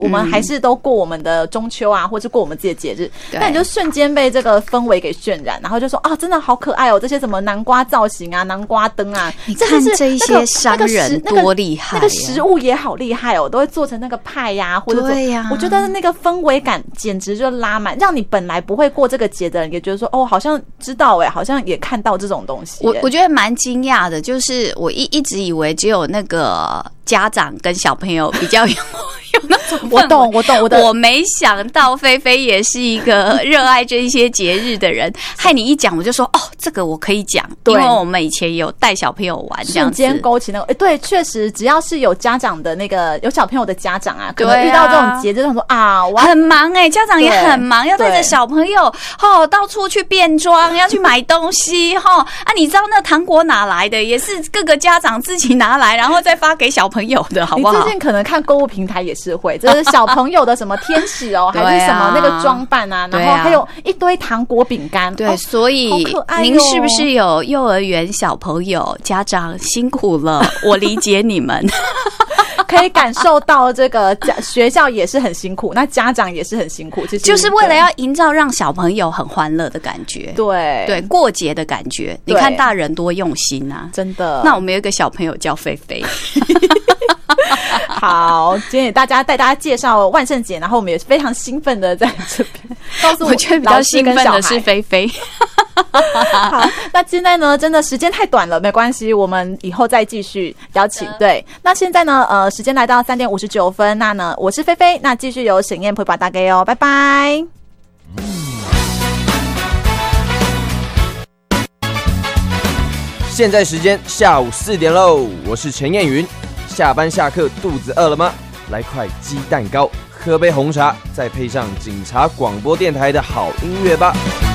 我们还是都过我们的中秋啊，或者过我们自己的节日，那你就瞬间被这个氛围给渲染，然后就说啊，真的好可爱哦，这些什么南瓜造型啊、南瓜灯啊， 你看这一些商人多厉害， 那个食物也好厉害哦，都会做成那个派呀，或者对呀， 我觉得那个氛围感简直就拉满，让你本来不会过这个节的人也觉得说，哦，好像知道好像也看到这种东西。 我觉得蛮惊讶的，就是我一直以为只有那个家长跟小朋友比较有那种氛围，我没想到菲菲也是一个热爱这一些节日的人。害你一讲，我就说哦，这个我可以讲，因为我们以前有带小朋友玩，这样子瞬间勾起那个，对，确实只要是有家长的那个有小朋友的家长啊，可能遇到这种节日，他说啊，我很忙家长也很忙，要带着小朋友到处去变装，要去买东西你知道那糖果哪来的？也是各个家长自己拿来，然后再发给小朋友的，好不好？ 你最近可能看购物平台也是会，这是小朋友的什么天使还是什么那个装扮啊，然后还有一堆糖果饼干。 对，所以您是不是有幼儿园小朋友？家长辛苦了，我理解你们。 可以感受到这个学校也是很辛苦，那家长也是很辛苦， 就是为了要营造让小朋友很欢乐的感觉， 对过节的感觉。你看大人多用心啊， 真的。 那我们有一个小朋友叫菲菲。 好，今天带大家介绍万圣节，然后我们也非常兴奋的在这边告诉我觉得比较兴奋的是菲菲。 好，那现在呢，真的时间太短了，没关系，我们以后再继续邀请。对，那现在呢，时间来到3点59分，那呢，我是菲菲，那继续由沈燕陪伴大家哦，拜拜。 现在时间下午4点喽，我是陈燕云。下班下课肚子饿了吗？来块鸡蛋糕，喝杯红茶，再配上警察广播电台的好音乐吧。